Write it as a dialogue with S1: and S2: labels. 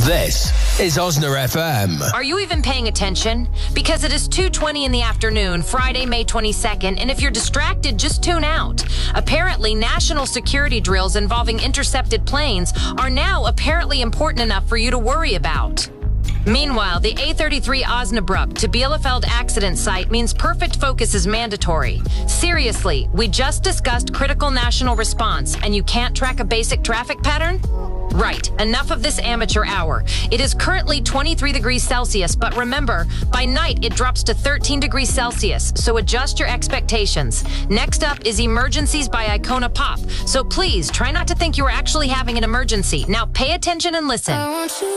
S1: This is Osna FM.
S2: Are you even paying attention? Because it is 2:20 in the afternoon, Friday, May 22nd, and if you're distracted, just tune out. Apparently, national security drills involving intercepted planes are now apparently important enough for you to worry about. Meanwhile, the A33 Osnabrück to Bielefeld accident site means perfect focus is mandatory. Seriously, we just discussed critical national response, and you can't track a basic traffic pattern? Right, enough of this amateur hour. It is currently 23 degrees Celsius, but remember, by night it drops to 13 degrees Celsius, so adjust your expectations. Next up is Emergencies by Icona Pop, so please try not to think you are actually having an emergency. Now pay attention and listen.